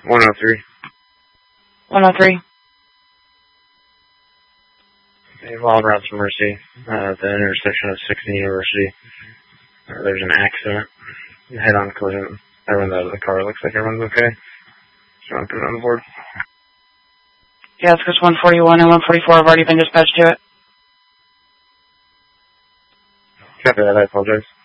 103. 103. Wild Routes Mercy, at the intersection of 6th and University. There's an accident. Head-on collision. Everyone's out of the car. Looks like everyone's okay. Just want to put it on the board. Yeah, it's because 141 and 144 have already been dispatched to it. Copy that. I apologize.